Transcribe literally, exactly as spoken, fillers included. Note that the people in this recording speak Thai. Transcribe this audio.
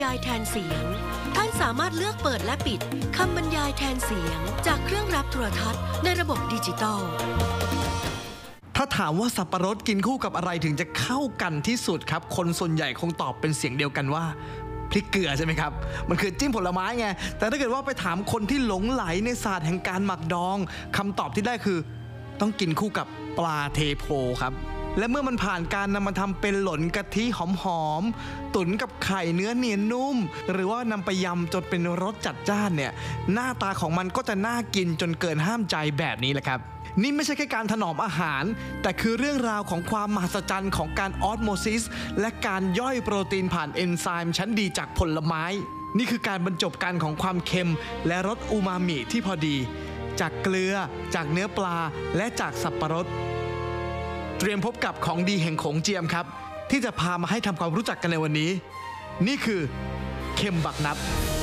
บรรยายแทนเสียงท่านสามารถเลือกเปิดและปิดคำบรรยายแทนเสียงจากเครื่องรับโทรทัศน์ในระบบดิจิตอลถ้าถามว่าสับปะรดกินคู่กับอะไรถึงจะเข้ากันที่สุดครับคนส่วนใหญ่คงตอบเป็นเสียงเดียวกันว่าพริกเกลือใช่ไหมครับมันคือจิ้มผลไม้ไงแต่ถ้าเกิดว่าไปถามคนที่หลงไหลในศาสตร์แห่งการหมักดองคำตอบที่ได้คือต้องกินคู่กับปลาเทโพครับและเมื่อมันผ่านการนำมาทำเป็นหล่นกะทิหอมๆตุ๋นกับไข่เนื้อเนียนนุ่มหรือว่านำไปยำจนเป็นรสจัดจ้านเนี่ยหน้าตาของมันก็จะน่ากินจนเกินห้ามใจแบบนี้แหละครับนี่ไม่ใช่แค่การถนอมอาหารแต่คือเรื่องราวของความมหัศจรรย์ของการออสโมซิสและการย่อยโปรตีนผ่านเอนไซม์ชั้นดีจากผลไม้นี่คือการบรรจบกันของความเค็มและรสอูมามิที่พอดีจากเกลือจากเนื้อปลาและจากสับปะรดเตรียมพบกับของดีแห่งโขงเจียมครับที่จะพามาให้ทำความรู้จักกันในวันนี้นี่คือเค็มบักนัด